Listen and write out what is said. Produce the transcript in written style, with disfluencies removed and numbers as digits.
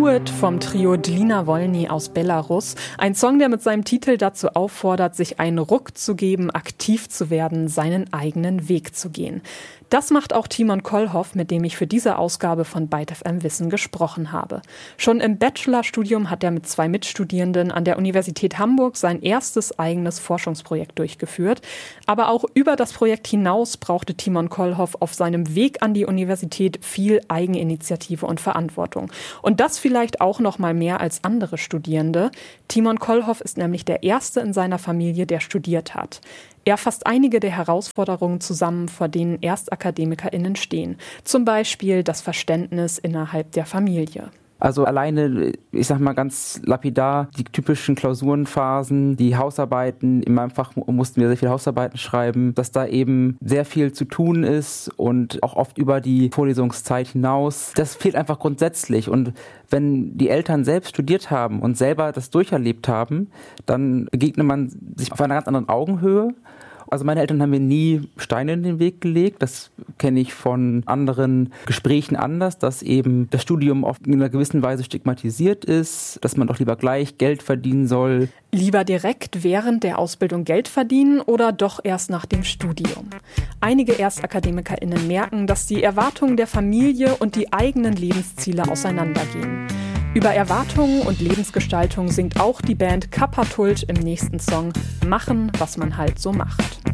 Do It vom Trio Dlina Wolny aus Belarus. Ein Song, der mit seinem Titel dazu auffordert, sich einen Ruck zu geben, aktiv zu werden, seinen eigenen Weg zu gehen. Das macht auch Timon Kollhoff, mit dem ich für diese Ausgabe von Byte FM Wissen gesprochen habe. Schon im Bachelorstudium hat er mit 2 Mitstudierenden an der Universität Hamburg sein erstes eigenes Forschungsprojekt durchgeführt. Aber auch über das Projekt hinaus brauchte Timon Kollhoff auf seinem Weg an die Universität viel Eigeninitiative und Verantwortung. Und das vielleicht auch noch mal mehr als andere Studierende. Timon Kollhoff ist nämlich der Erste in seiner Familie, der studiert hat. Er fasst einige der Herausforderungen zusammen, vor denen ErstakademikerInnen stehen. Zum Beispiel das Verständnis innerhalb der Familie. Also alleine, ich sag mal ganz lapidar, die typischen Klausurenphasen, die Hausarbeiten, in meinem Fach mussten wir sehr viele Hausarbeiten schreiben, dass da eben sehr viel zu tun ist und auch oft über die Vorlesungszeit hinaus. Das fehlt einfach grundsätzlich, und wenn die Eltern selbst studiert haben und selber das durcherlebt haben, dann begegnet man sich auf einer ganz anderen Augenhöhe. Also meine Eltern haben mir nie Steine in den Weg gelegt. Das kenne ich von anderen Gesprächen anders, dass eben das Studium oft in einer gewissen Weise stigmatisiert ist, dass man doch lieber gleich Geld verdienen soll. Lieber direkt während der Ausbildung Geld verdienen oder doch erst nach dem Studium? Einige ErstakademikerInnen merken, dass die Erwartungen der Familie und die eigenen Lebensziele auseinandergehen. Über Erwartungen und Lebensgestaltung singt auch die Band Kappa Tult im nächsten Song Machen, was man halt so macht.